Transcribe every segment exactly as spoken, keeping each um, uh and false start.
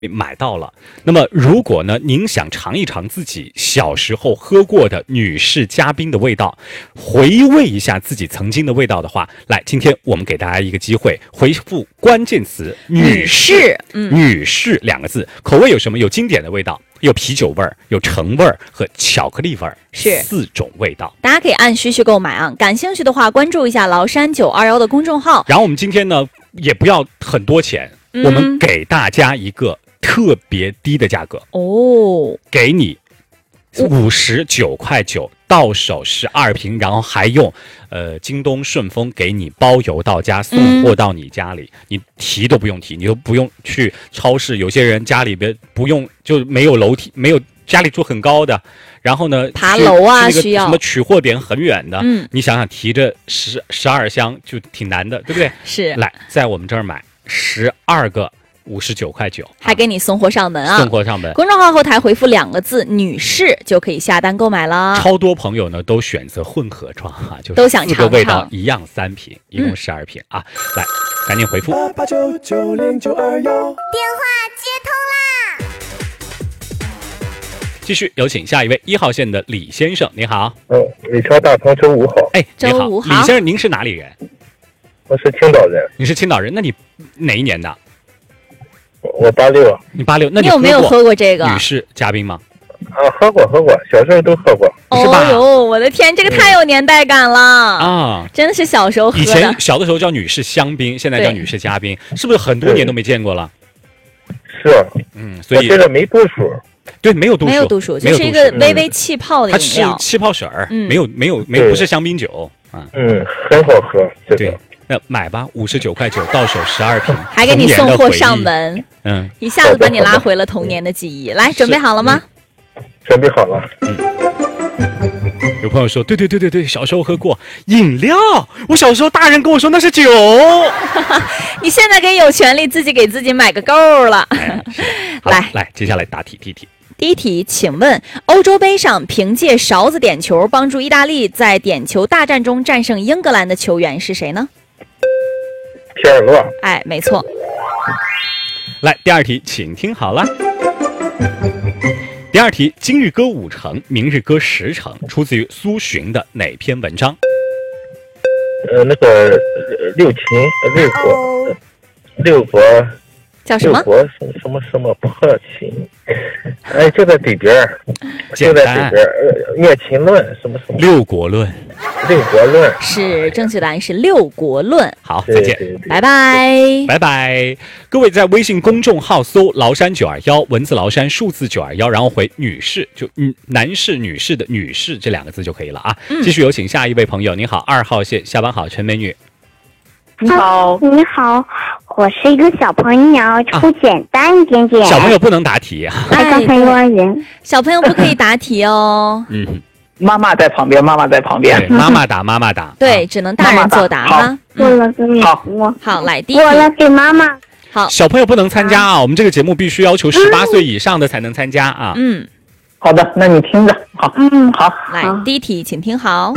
买到了。那么如果呢您想尝一尝自己小时候喝过的女士加冰的味道，回味一下自己曾经的味道的话，来，今天我们给大家一个机会，回复关键词女士， 嗯、 女士两个字，口味有什么？有经典的味道，有啤酒味儿，有橙味儿和巧克力味儿， 是四种味道。 大家可以按需去购买啊，感兴趣的话关注一下崂山九二幺的公众号。 然后我们今天呢也不要很多钱， 嗯、 我们给大家一个特别低的价格哦， 给你五十九块九，到手十二瓶，然后还用呃京东顺丰给你包邮到家，送货到你家里，嗯、你提都不用提，你都不用去超市。有些人家里边不用就没有楼梯，没有家里住很高的，然后呢爬楼啊， 那个需要什么取货点很远的， 嗯， 你想想提着十十二箱就挺难的，对不对？ 是， 来在我们这儿买十二个。五十九块九， 还给你送货上门啊！ 送货上门， 公众号后台回复两个字“女士”就可以下单购买了。 超多朋友呢都选择混合装哈、啊，就是都想尝尝四个味道一样三瓶，一共十二瓶、嗯、啊！来，赶紧回复。 八八九九零九二幺， 电话接通啦！ 继续有请下一位一号线的李先生，你好。 嗯，李超大同周五好。 哎，你好， 周五好。 李先生，您是哪里人？ 我是青岛人。 你是青岛人？那你哪一年的？ 我八六， 你八六，那你有没有喝过这个女士嘉宾吗？ 啊，喝过喝过，小时候都喝过， 是吧？ 哦呦，我的天，这个太有年代感了啊！ 真的是小时候喝的。 以前小的时候叫女士香槟，现在叫女士嘉宾，是不是很多年都没见过了？ 是， 嗯，所以现在没度数， 对，没有度数， 没有度数，就是一个微微气泡的饮料， 它是气泡水儿， 嗯、 没有没有没有，不是香槟酒啊。 嗯，很好喝，这个、 对。那买吧，五十九块九，到手十二瓶， 还给你送货上门， 嗯， 一下子把你拉回了童年的记忆。来，准备好了吗？ 嗯、准备好了。 嗯。有朋友说，对对对对对，小时候喝过饮料，我小时候大人跟我说那是酒。 你现在可以有权利自己给自己买个够了。 哎、 来来，接下来答题，第一题。 第一题，请问欧洲杯上凭借勺子点球帮助意大利在点球大战中战胜英格兰的球员是谁呢？ 皮尔洛。 哎，没错。 来，第二题，请听好了。第二题，今日歌五成，明日歌十成，出自于苏洵的哪篇文章？ 呃，那个六秦六国，六国叫什么？ 六国什么什么破秦？哎，就在里边儿，就在里边儿。呃，灭秦论什么什么？ 六国论。 六国论是正确答案是六国论。 好，再见， 拜拜， 拜拜。各位在微信公众号搜崂山九二幺，文字崂山，数字九二幺，然后回女士，就嗯男士女士的女士这两个字就可以了啊。嗯、继续有请下一位朋友，你好，二号线，下班好，陈美女。 你好，你好，我是一个小朋友，出简单一点点。 啊、小朋友不能答题啊。 哎，刚才幼儿园， 小朋友不可以答题哦。 嗯。 妈妈在旁边，妈妈在旁边。 妈妈答，妈妈答。 对，只能大人作答哈。 过了给你， 好， 好，来第一题。 过了给妈妈。 好， 小朋友不能参加啊！我们这个节目必须要求十八岁以上的才能参加啊。 嗯， 好的，那你听着。好， 嗯， 好。 来，第一题，请听好。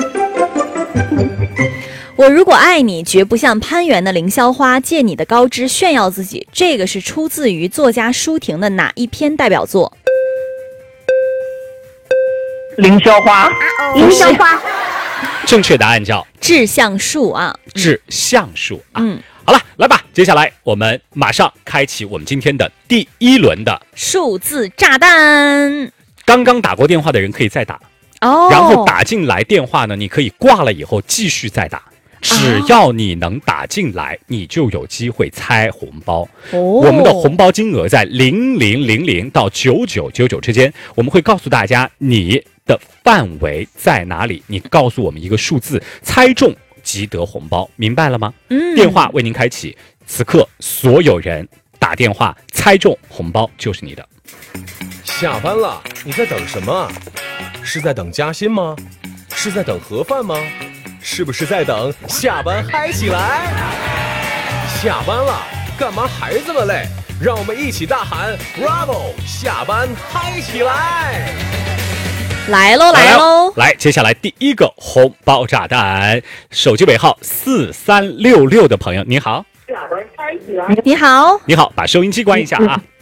我如果爱你，绝不像攀援的凌霄花，借你的高枝炫耀自己。这个是出自于作家舒婷的哪一篇代表作？ 凌霄花， 凌霄花。 正确答案叫致橡树啊， 致橡树啊。 嗯， 好了，来吧，接下来我们马上开启我们今天的第一轮的数字炸弹。 刚刚打过电话的人可以再打哦， 然后打进来电话呢，你可以挂了以后继续再打。只要你能打进来，你就有机会猜红包。 哦， 我们的红包金额在零零零零到九九九九之间，我们会告诉大家你的范围在哪里，你告诉我们一个数字，猜中即得红包，明白了吗？ 嗯， 电话为您开启，此刻所有人打电话猜中红包就是你的。 下班了，你在等什么？是在等加薪吗？是在等盒饭吗？是不是在等下班嗨起来？下班了，干嘛还这么累？让我们一起大喊 Bravo！ 下班嗨起来！ 来喽来喽！ 来，接下来第一个红包炸弹，手机尾号四三六六的朋友，你好。 你好， 你好，把收音机关一下啊。